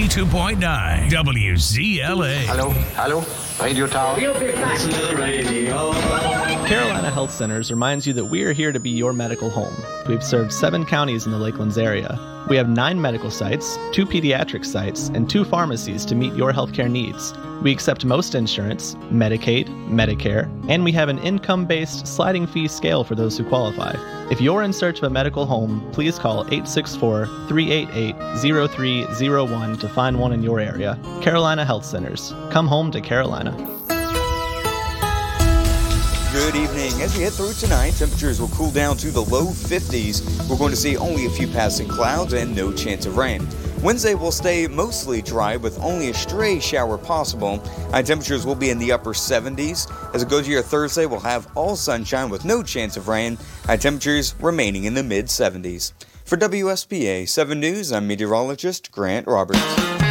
92.9 WZLA. Hello, Radio Tower. Carolina Health Centers reminds you that we are here to be your medical home. We've served 7 counties in the Lakelands area. We have 9 medical sites, 2 pediatric sites, and 2 pharmacies to meet your healthcare needs. We accept most insurance, Medicaid, Medicare, and we have an income-based sliding fee scale for those who qualify. If you're in search of a medical home, please call 864-388-0301 to find one in your area. Carolina Health Centers. Come home to Carolina. Good evening. As we head through tonight, temperatures will cool down to the low 50s. We're going to see only a few passing clouds and no chance of rain. Wednesday will stay mostly dry with only a stray shower possible. High temperatures will be in the upper 70s. As it goes to your Thursday, we'll have all sunshine with no chance of rain. High temperatures remaining in the mid 70s. For WSPA 7 News, I'm meteorologist Grant Roberts.